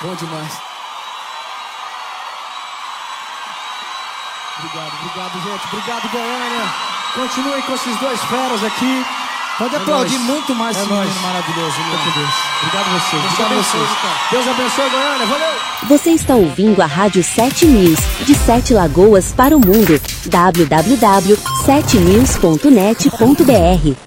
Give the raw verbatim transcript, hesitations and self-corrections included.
Bom demais. Obrigado, obrigado, gente. Obrigado, Goiânia. Continuem com esses dois feras aqui. Pode é aplaudir nóis. muito mais é esse menino maravilhoso. Fica com Deus. Obrigado a vocês. Deus Obrigado a abençoe, vocês. Deus abençoe, Goiânia. Valeu! Você está ouvindo a Rádio sete News, de Sete Lagoas para o mundo. w w w ponto sete news ponto net ponto b r